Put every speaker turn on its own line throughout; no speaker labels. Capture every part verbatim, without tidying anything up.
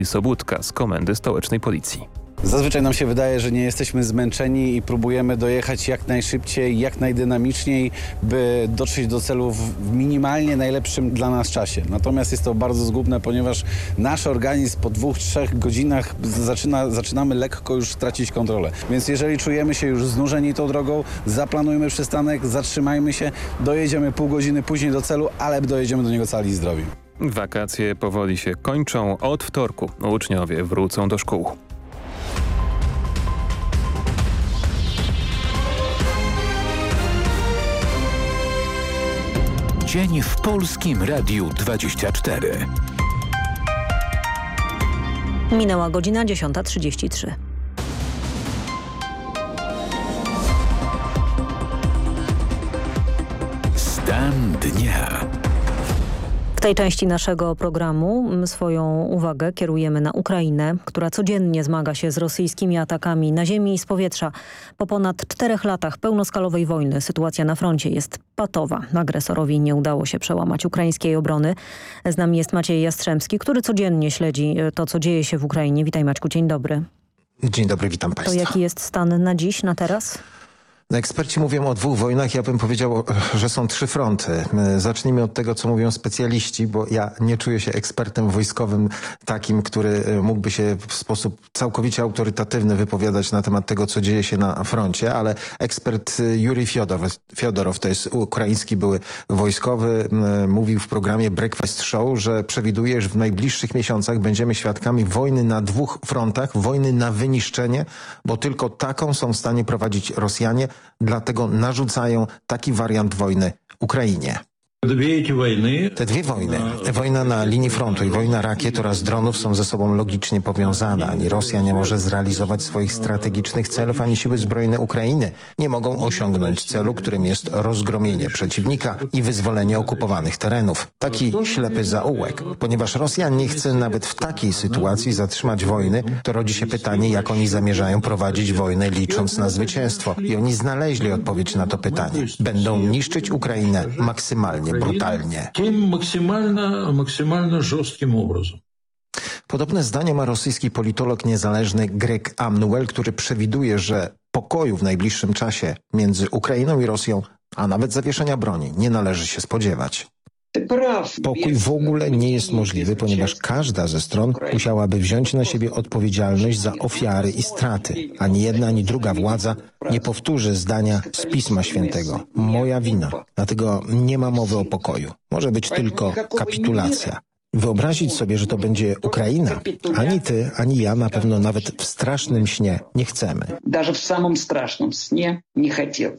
Sobótka z Komendy Stołecznej Policji.
Zazwyczaj nam się wydaje, że nie jesteśmy zmęczeni i próbujemy dojechać jak najszybciej, jak najdynamiczniej, by dotrzeć do celu w minimalnie najlepszym dla nas czasie. Natomiast jest to bardzo zgubne, ponieważ nasz organizm po dwóch, trzech godzinach zaczyna, zaczynamy lekko już tracić kontrolę. Więc jeżeli czujemy się już znużeni tą drogą, zaplanujmy przystanek, zatrzymajmy się, dojedziemy pół godziny później do celu, ale dojedziemy do niego cali i zdrowi.
Wakacje powoli się kończą. Od wtorku uczniowie wrócą do szkół.
Dzień w Polskim Radiu dwadzieścia cztery.
Minęła godzina dziesiąta trzydzieści trzy.
Stan dnia.
W tej części naszego programu swoją uwagę kierujemy na Ukrainę, która codziennie zmaga się z rosyjskimi atakami na ziemi i z powietrza. Po ponad czterech latach pełnoskalowej wojny sytuacja na froncie jest patowa. Agresorowi nie udało się przełamać ukraińskiej obrony. Z nami jest Maciej Jastrzębski, który codziennie śledzi to, co dzieje się w Ukrainie. Witaj, Maćku, dzień dobry.
Dzień dobry, witam Państwa.
To jaki jest stan na dziś, na teraz?
No, eksperci mówią o dwóch wojnach, ja bym powiedział, że są trzy fronty. Zacznijmy od tego, co mówią specjaliści, bo ja nie czuję się ekspertem wojskowym takim, który mógłby się w sposób całkowicie autorytatywny wypowiadać na temat tego, co dzieje się na froncie, ale ekspert Jurij Fiodorow, Fiodorow to jest ukraiński były wojskowy, mówił w programie Breakfast Show, że przewiduje, że w najbliższych miesiącach będziemy świadkami wojny na dwóch frontach, wojny na wyniszczenie, bo tylko taką są w stanie prowadzić Rosjanie. Dlatego narzucają taki wariant wojny Ukrainie. Te dwie wojny, wojna na linii frontu i wojna rakiet oraz dronów są ze sobą logicznie powiązane. Ani Rosja nie może zrealizować swoich strategicznych celów, ani siły zbrojne Ukrainy nie mogą osiągnąć celu, którym jest rozgromienie przeciwnika i wyzwolenie okupowanych terenów. Taki ślepy zaułek. Ponieważ Rosja nie chce nawet w takiej sytuacji zatrzymać wojny, to rodzi się pytanie, jak oni zamierzają prowadzić wojnę, licząc na zwycięstwo. I oni znaleźli odpowiedź na to pytanie. Będą niszczyć Ukrainę maksymalnie brutalnie.
Tym maksymalnie, maksymalnie żorstkim obrazem.
Podobne zdanie ma rosyjski politolog niezależny Greg Amnuel, który przewiduje, że pokoju w najbliższym czasie między Ukrainą i Rosją, a nawet zawieszenia broni, nie należy się spodziewać. Pokój w ogóle nie jest możliwy, ponieważ każda ze stron musiałaby wziąć na siebie odpowiedzialność za ofiary i straty. Ani jedna, ani druga władza nie powtórzy zdania z Pisma Świętego. Moja wina. Dlatego nie ma mowy o pokoju. Może być tylko kapitulacja. Wyobrazić sobie, że to będzie Ukraina. Ani ty, ani ja na pewno nawet w strasznym śnie nie chcemy.
Nawet w samym strasznym śnie nie chcieliśmy.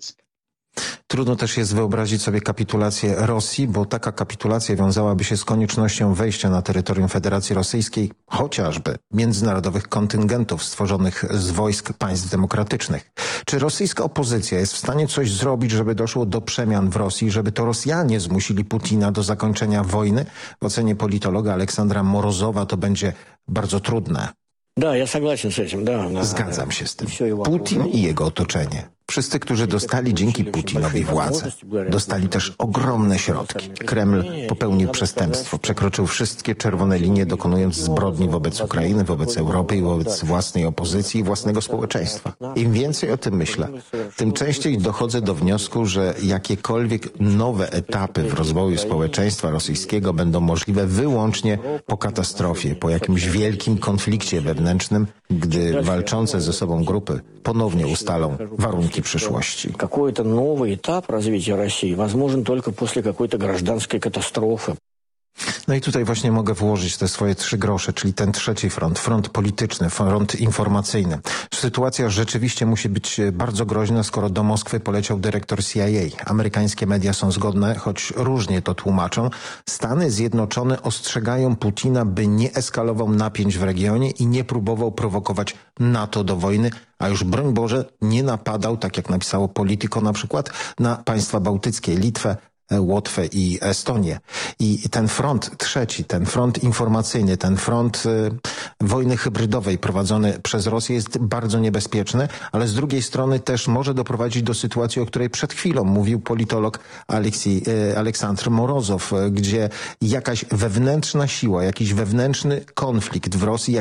Trudno też jest wyobrazić sobie kapitulację Rosji, bo taka kapitulacja wiązałaby się z koniecznością wejścia na terytorium Federacji Rosyjskiej chociażby międzynarodowych kontyngentów stworzonych z wojsk państw demokratycznych. Czy rosyjska opozycja jest w stanie coś zrobić, żeby doszło do przemian w Rosji, żeby to Rosjanie zmusili Putina do zakończenia wojny? W ocenie politologa Aleksandra Morozowa to będzie bardzo trudne.
Da, ja согласен z tym. Da,
Zgadzam się z tym. Putin i jego otoczenie. Wszyscy, którzy dostali dzięki Putinowi władzę, dostali też ogromne środki. Kreml popełnił przestępstwo, przekroczył wszystkie czerwone linie, dokonując zbrodni wobec Ukrainy, wobec Europy i wobec własnej opozycji i własnego społeczeństwa. Im więcej o tym myślę, tym częściej dochodzę do wniosku, że jakiekolwiek nowe etapy w rozwoju społeczeństwa rosyjskiego będą możliwe wyłącznie po katastrofie, po jakimś wielkim konflikcie wewnętrznym, gdy walczące ze sobą grupy ponownie ustalą warunki przyszłości.
Какой-то новый этап развития России возможен только после какой-то гражданской катастрофы.
No i tutaj właśnie mogę włożyć te swoje trzy grosze, czyli ten trzeci front, front polityczny, front informacyjny. Sytuacja rzeczywiście musi być bardzo groźna, skoro do Moskwy poleciał dyrektor C I A. Amerykańskie media są zgodne, choć różnie to tłumaczą. Stany Zjednoczone ostrzegają Putina, by nie eskalował napięć w regionie i nie próbował prowokować NATO do wojny, a już broń Boże nie napadał, tak jak napisało Politico na przykład, na państwa bałtyckie, Litwę, Łotwę i Estonię. I ten front trzeci, ten front informacyjny, ten front wojny hybrydowej prowadzony przez Rosję jest bardzo niebezpieczny, ale z drugiej strony też może doprowadzić do sytuacji, o której przed chwilą mówił politolog Aleksiej, Aleksandr Morozow, gdzie jakaś wewnętrzna siła, jakiś wewnętrzny konflikt w Rosji,